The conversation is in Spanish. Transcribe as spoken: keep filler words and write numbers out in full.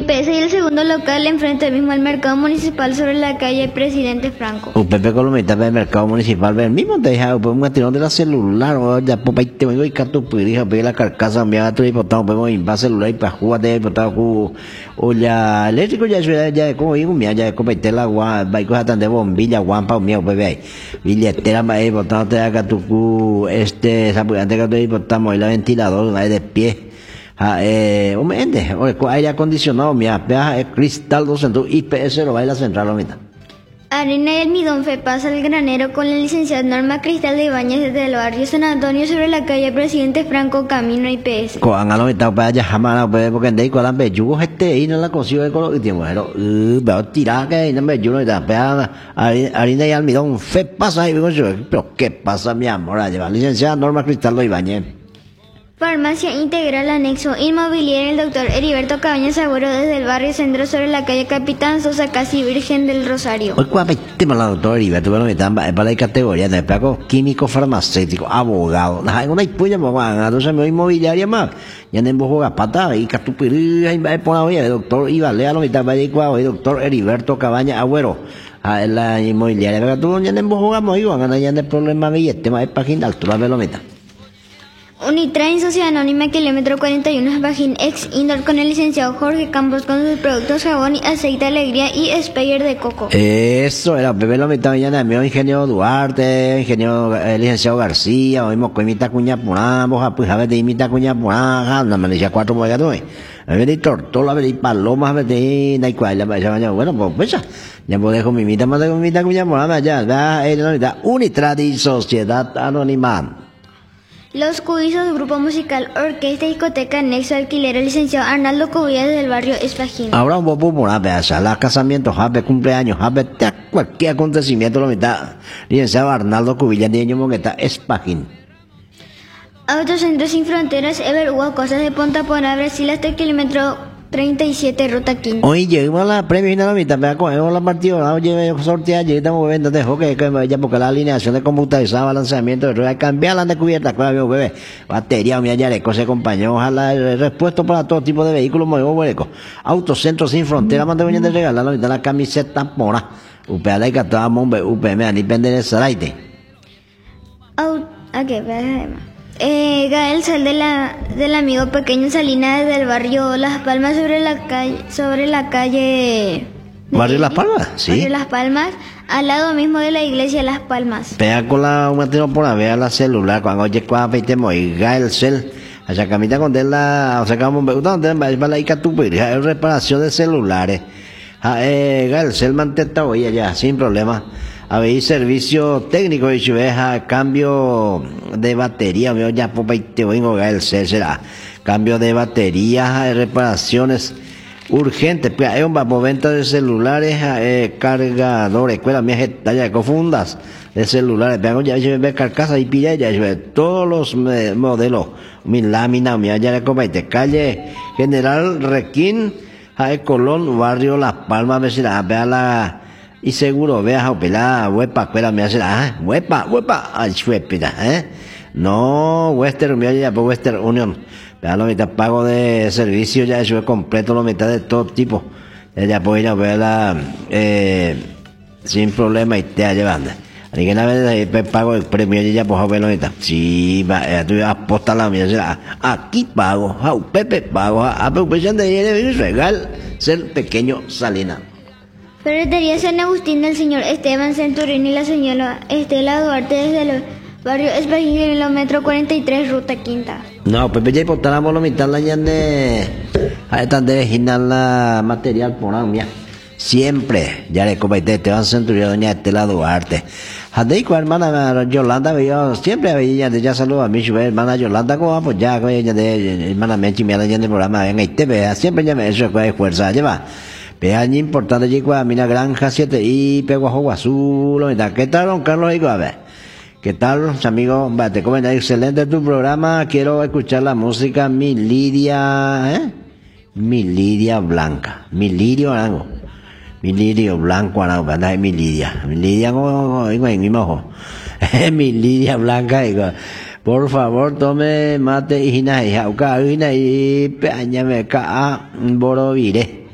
P S y el segundo local enfrente mismo al mercado municipal sobre la calle Presidente Franco. O Pepe Colomita del mercado municipal, el mismo te deja un tirón de la celular, o ya por ahí te vengo y cato pudieras ver la carcasa, me haga tu diputado, pero en base celular y para jugar de diputado, o ya eléctrico ya ya ya como digo, mira ya como te la gua, va y cosa tan de bombilla, guampa o mío, bebé, billetera más diputado te haga tu este, esa antes que te diputado, y la ventilador, va de pie. Ah, eh, un mente, o aire acondicionado, mira, peaje cristal doscientos I P S lo va a la central, ahorita. Harina y almidón fue pasa al granero con la licenciada Norma Cristal de Ibáñez desde el barrio San Antonio sobre la calle Presidente Franco, camino I P S. Con a lo mitad para allá jamás porque de ahí con la bellugo este y no la consigo de color y tiempo pero veo tirar que no me bellugo y da pega harina y almidón fe pasa ahí pero qué pasa mi amor a llevar licenciada Norma Cristal de Ibáñez. Farmacia Integral Anexo Inmobiliaria el doctor Heriberto Cabañas Agüero desde el barrio Centro sobre la calle Capitán Sosa, casi Virgen del Rosario. Hoy cuando metemos la doctora Heriberto, bueno, me están para la categoría de placo químico farmacéutico, abogado. Hay una puya mamá, entonces me inmobiliaria más. Ya en bojo pata y catupiri, ahí va por hoy el doctor Ibalea, lo mitad va igual, hoy doctor Heriberto Cabañas Agüero. A la inmobiliaria, pero tú ya en bojo vamos, iban a ganar el problema de este más página altura de lo meta. Unitrain Sociedad Anónima Kilómetro cuarenta y uno Bajín Ex Indoor con el licenciado Jorge Campos con sus productos jabón y aceite alegría y sprayer de coco. Eso era, bebé lo mitad mañana, mi ingeniero Duarte, ingeniero eh, licenciado García, oímos con imita cuña purá, boja pues a ver de imita cuña purá, no me decía cuatro modelos, ¿no? A ver de tortola, a ver de palomas, a ver de na y cual, bueno, pues pues ya pues dejo mi imita, más de mi imita cuña purá, allá, da, eh, Unitradi Sociedad Anónima. Los Cubizos, grupo musical, orquesta, discoteca, Nexo, alquiler, el licenciado Arnaldo Cubillas del barrio Espajín. Ahora un poco por una pedaza, las casamientos, jabe, cumpleaños, jabe, cualquier acontecimiento lo mitad. Licenciado Arnaldo Cubillas, niño moneta, Espajín. Autocentro Sin Fronteras, Ever Hugo, Cosas de Punta Pona, Brasil, hasta el kilómetro treinta y siete, ruta quinta. Hoy llegamos a la premio y nada, mitad, me acogemos la partida, oye, sortea, ya estamos moviendo, dejo que, que, ya porque la alineación de computarizada, balanceamiento, de cambiar la descubierta, claro, bebé, batería, mi ayareco, se acompañó, ojalá, repuesto para todo tipo de vehículos, muy hueco. Autocentro Sin Frontera, manda venir de regalar la mitad, la camiseta pona, U P A la que toda mombe, U P M, ni pende de saraite. ¿A qué? Eh, Gael Sal de la, del amigo pequeño Salina desde el barrio Las Palmas sobre la calle, sobre la calle... ¿Barrio Las Palmas? Sí. Barrio Las Palmas, al lado mismo de la iglesia Las Palmas. Pega con la, un matino por la vea la celular, cuando oye cuando peitemos, y Gael Cel, allá camita con de la, o sea, como me gusta, donde va a la ica tu es reparación de celulares. Eh, Gael Cel mantenta hoy allá, sin problema. Habéis servicio técnico y si ves a cambio de batería, veo ya por ahí te vengo a el será cambio de baterías, reparaciones urgentes, pues hay un vapo venta de celulares, eh, cargadores, escuela mía talla con fundas de celulares, pero ya se ve carcasa y pilla ya se ve todos los modelos, mi lámina, mi allá de combate, calle General Requín, Jae Colón, barrio Las Palmas, vecina, vea la y seguro veas a pelada, huepa, cuela me hace ah, huepa, huepa, ay, chuepita, eh. No, Western, mira ya por Western Union. Vea la mitad pago de servicio, ya eso es completo, la mitad de todo tipo. Ya puede ir a verla, eh, sin problema y te llevando. Así que una vez pago el premio, ya pues a verlo mitad. Sí, va, tú aposta la mía, aquí pago, a Pepe pago, a preocupación de regal, ser pequeño Salina. Ferretería San Agustín del señor Esteban Centurín y la señora Estela Duarte desde el barrio Espajín, kilómetro cuarenta y tres, ruta quinta. No, pues ya importamos la mitad la llane. A esta de original la material por mía. Siempre, ya le comenté, Esteban Centurín, doña Estela Duarte. Jadeico, hermana Yolanda, veía, siempre veía, ya saludo a mi hermana Yolanda, como pues ya, de hermana Menchi, me la llane programa en el T V, siempre ya me eso es fuerza, lleva. Peaña importante chico a mina granja siete y pego a juego azul, ¿qué tal don Carlos? A ver, ¿qué tal amigos? Va, te comenta excelente tu programa, quiero escuchar la música Mi Lidia, ¿eh? Mi Lidia Blanca, Mi Lirio Arango, Mi Lirio Blanco Arango, anda Mi Lidia, Mi Lidia como digo en mi mojo, Mi Lidia Blanca digo. Por favor, tome mate y hina y jauca y peaña me ca borovire.